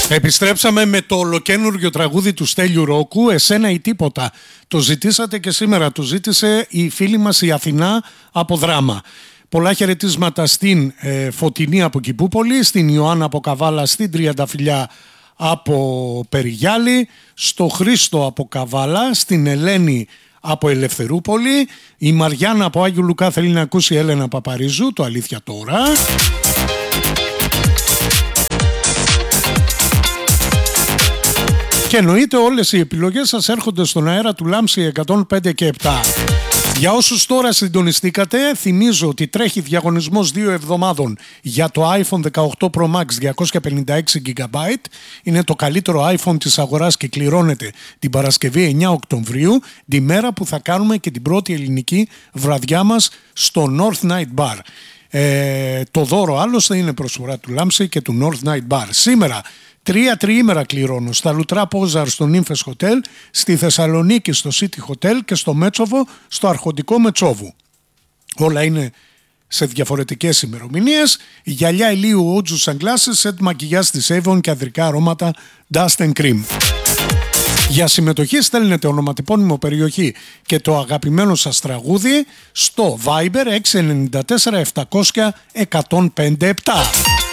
Επιστρέψαμε με το ολοκένουργιο τραγούδι του Στέλιου Ρόκου, «Εσένα ή τίποτα». Το ζητήσατε και σήμερα, το ζήτησε η φίλη μας η Αθηνά από Δράμα. Πολλά χαιρετίσματα στην Φωτεινή από Κηπούπολη, στην Ιωάννα από Καβάλα, στην Τριανταφυλλιά από Περιγιάλη, στο Χρήστο από Καβάλα, στην Ελένη από Ελευθερούπολη, η Μαριάννα από Άγιο Λουκά θέλει να ακούσει Έλενα Παπαρίζου, το «Αλήθεια τώρα». Και εννοείται όλες οι επιλογές σας έρχονται στον αέρα του Λάμψη 105 και 7. Για όσους τώρα συντονιστήκατε, θυμίζω ότι τρέχει διαγωνισμός 2 εβδομάδων για το iPhone 18 Pro Max 256 GB. Είναι το καλύτερο iPhone της αγοράς και κληρώνεται την Παρασκευή 9 Οκτωβρίου, τη μέρα που θα κάνουμε και την πρώτη ελληνική βραδιά μας στο North Night Bar. Το δώρο άλλωστε είναι προσφορά του Λάμψη και του North Night Bar. Σήμερα 3 τριήμερα κληρώνω στα Λουτρά Πόζαρ στο Νύμφες Hotel, στη Θεσσαλονίκη στο City Hotel και στο Μέτσοβο στο Αρχοντικό Μετσόβου. Όλα είναι σε διαφορετικές ημερομηνίες. Γυαλιά ηλίου, ότζου, σαγκλάσες, σετ μακιγιάζ της Avon και ανδρικά αρώματα Dust Cream. Για συμμετοχή στέλνετε ονοματεπώνυμο, περιοχή και το αγαπημένο σας τραγούδι στο Viber 694 700 1057.